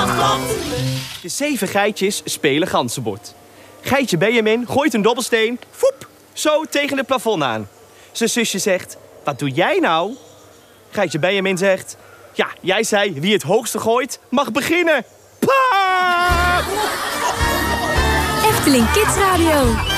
De 7 geitjes spelen ganzenbord. Geitje Benjamin gooit een dobbelsteen, foep, zo tegen het plafond aan. Zijn zusje zegt, wat doe jij nou? Geitje Benjamin zegt, ja, jij zei wie het hoogste gooit, mag beginnen. Pa! Efteling Kids Radio.